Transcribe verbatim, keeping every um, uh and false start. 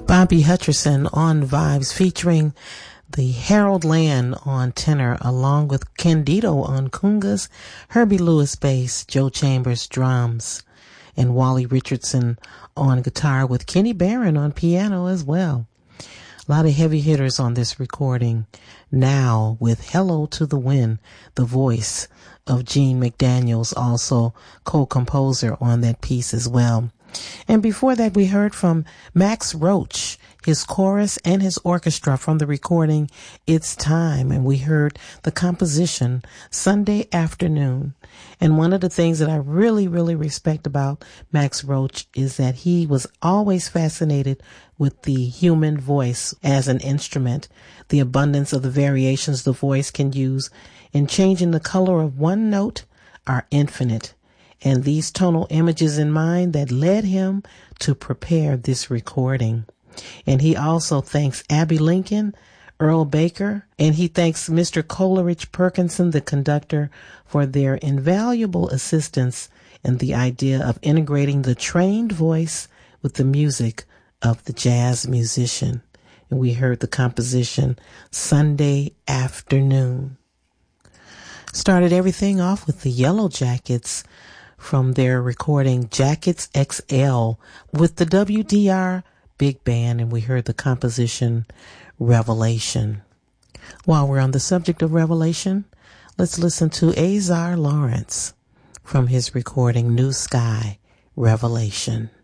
Bobby Hutcherson on Vibes, featuring the Harold Land on tenor, along with Candido on congas, Herbie Lewis bass, Joe Chambers drums, and Wally Richardson on guitar, with Kenny Barron on piano as well. A lot of heavy hitters on this recording. Now with Hello to the Wind, the voice of Gene McDaniels, also co-composer on that piece as well. And before that, we heard from Max Roach, his chorus and his orchestra from the recording It's Time. And we heard the composition Sunday Afternoon. And one of the things that I really, really respect about Max Roach is that he was always fascinated with the human voice as an instrument, the abundance of the variations the voice can use in changing the color of one note are infinite. And these tonal images in mind that led him to prepare this recording. And he also thanks Abby Lincoln, Earl Baker, and he thanks Mister Coleridge Perkinson, the conductor, for their invaluable assistance in the idea of integrating the trained voice with the music of the jazz musician. And we heard the composition Sunday Afternoon. Started everything off with the Yellow Jackets from their recording Jackets X L with the W D R Big Band, and we heard the composition Revelation. While we're on the subject of Revelation, let's listen to Azar Lawrence from his recording New Sky, Revelation.